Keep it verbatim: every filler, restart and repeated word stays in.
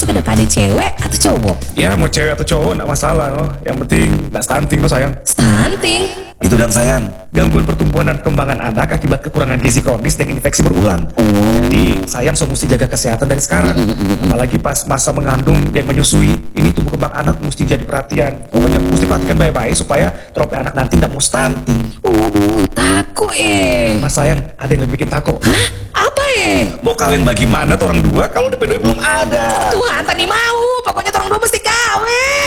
suka pada cewek atau cowok? Ya mau cewek atau cowok nggak masalah loh. Yang penting nggak stunting loh sayang. Stunting? Itu dan sayang, Gangguan pertumbuhan dan perkembangan anak akibat kekurangan gizi kronis dan infeksi berulang. Jadi sayang so mesti jaga kesehatan dari sekarang. Apalagi pas masa mengandung dan menyusui, ini tumbuh kembang anak mesti jadi perhatian. Pokoknya mesti perhatikan baik-baik supaya trope anak nanti nggak mau stunting. Uh, takut eh. Mas sayang, ada yang lebih bikin takut. Apa eh? Mau kawin bagaimana tuh orang dua kalau D P dua belum ada? Tuhan, tadi mau. Pokoknya orang dua mesti kawin.